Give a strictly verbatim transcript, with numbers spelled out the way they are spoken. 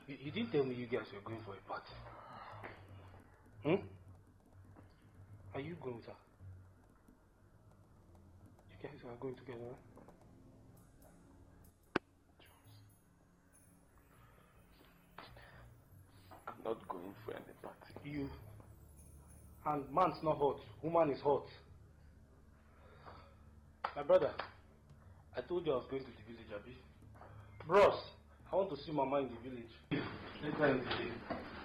You, you didn't tell me you guys were going for a party. Hmm? Are you going with her? You guys are going together, huh? I'm not going for any party. You. And man's not hot. Woman is hot. My brother, I told you I was going to the village, Abi. Bros, I want to see Mama in the village. Later in the day.